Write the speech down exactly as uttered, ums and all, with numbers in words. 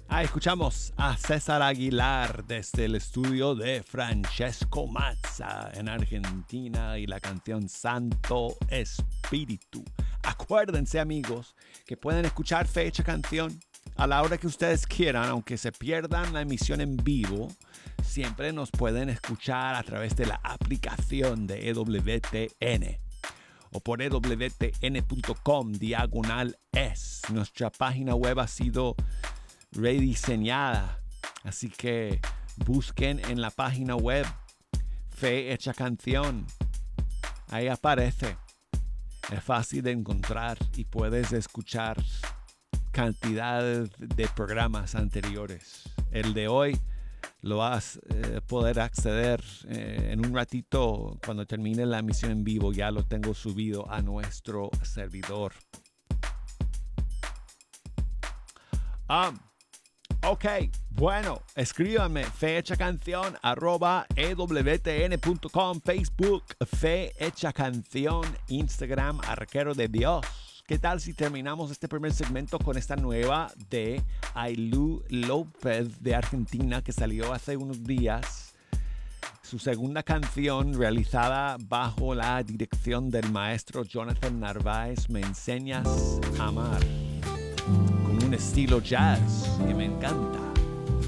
Ah, escuchamos a César Aguilar desde el estudio de Francesco Mazza en Argentina y la canción Santo Espíritu. Acuérdense, amigos, que pueden escuchar Fecha Canción a la hora que ustedes quieran, aunque se pierdan la emisión en vivo. Siempre nos pueden escuchar a través de la aplicación de E W T N o por E W T N punto com diagonal es. Nuestra página web ha sido rediseñada, así que busquen en la página web Fe Hecha Canción. Ahí aparece. Es fácil de encontrar y puedes escuchar cantidad de programas anteriores. El de hoy lo vas a eh, poder acceder eh, en un ratito cuando termine la emisión en vivo. Ya lo tengo subido a nuestro servidor. Ah, ok, bueno, escríbanme Fecha Canción arroba E W T N punto com, Facebook Fe Hecha Canción, Instagram Arquero de Dios. ¿Qué tal si terminamos este primer segmento con esta nueva de Ailú López de Argentina que salió hace unos días? Su segunda canción realizada bajo la dirección del maestro Jonathan Narváez, Me Enseñas a Amar, con un estilo jazz que me encanta.